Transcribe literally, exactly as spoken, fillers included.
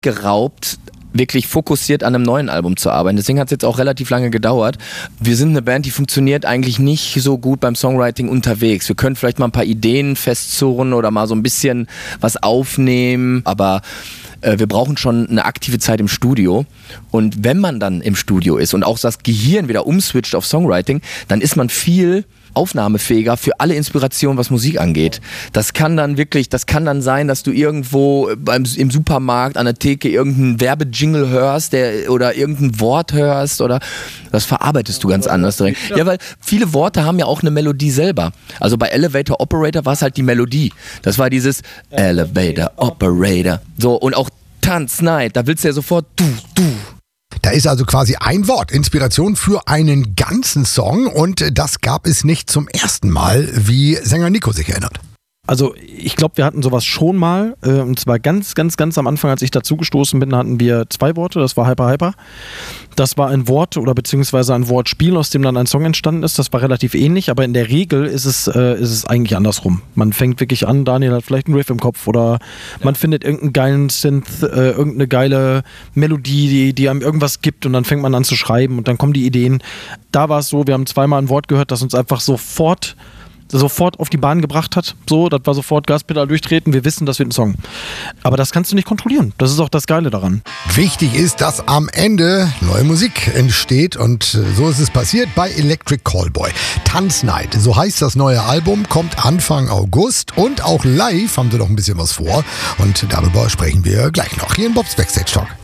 geraubt, wirklich fokussiert an einem neuen Album zu arbeiten. Deswegen hat es jetzt auch relativ lange gedauert. Wir sind eine Band, die funktioniert eigentlich nicht so gut beim Songwriting unterwegs. Wir können vielleicht mal ein paar Ideen festzurren oder mal so ein bisschen was aufnehmen, aber äh, wir brauchen schon eine aktive Zeit im Studio. Und wenn man dann im Studio ist und auch das Gehirn wieder umswitcht auf Songwriting, dann ist man viel aufnahmefähiger für alle Inspirationen, was Musik angeht. Das kann dann wirklich, das kann dann sein, dass du irgendwo beim, im Supermarkt an der Theke irgendeinen Werbejingle hörst, der, oder irgendein Wort hörst, oder das verarbeitest du ganz anders direkt. Ja, weil viele Worte haben ja auch eine Melodie selber. Also bei Elevator Operator war es halt die Melodie. Das war dieses Elevator Operator. So, und auch Tanz Night, da willst du ja sofort du, du. Da ist also quasi ein Wort, Inspiration für einen ganzen Song, und das gab es nicht zum ersten Mal, wie Sänger Nico sich erinnert. Also ich glaube, wir hatten sowas schon mal, äh, und zwar ganz, ganz, ganz am Anfang, als ich dazugestoßen bin, hatten wir zwei Worte, das war Hyper Hyper. Das war ein Wort oder beziehungsweise ein Wortspiel, aus dem dann ein Song entstanden ist. Das war relativ ähnlich, aber in der Regel ist es, äh, ist es eigentlich andersrum. Man fängt wirklich an, Daniel hat vielleicht einen Riff im Kopf oder ja. man findet irgendeinen geilen Synth, äh, irgendeine geile Melodie, die, die einem irgendwas gibt, und dann fängt man an zu schreiben und dann kommen die Ideen. Da war es so, wir haben zweimal ein Wort gehört, das uns einfach sofort sofort auf die Bahn gebracht hat. So, das war sofort Gaspedal durchtreten. Wir wissen, das wird ein Song. Aber das kannst du nicht kontrollieren. Das ist auch das Geile daran. Wichtig ist, dass am Ende neue Musik entsteht, und so ist es passiert bei Electric Callboy. Tanz Night, so heißt das neue Album, kommt Anfang August, und auch live haben sie noch ein bisschen was vor, und darüber sprechen wir gleich noch hier in Bobs Backstage Talk.